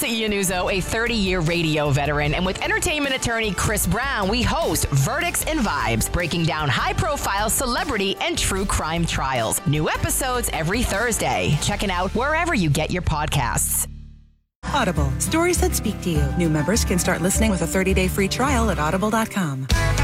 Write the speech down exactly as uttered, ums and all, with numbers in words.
Melissa Iannuzzo, a thirty-year radio veteran, and with entertainment attorney Chris Brown, we host Verdicts and Vibes, breaking down high-profile celebrity and true crime trials. New episodes every Thursday. Check it out wherever you get your podcasts. Audible. Stories that speak to you. New members can start listening with a thirty-day free trial at audible dot com.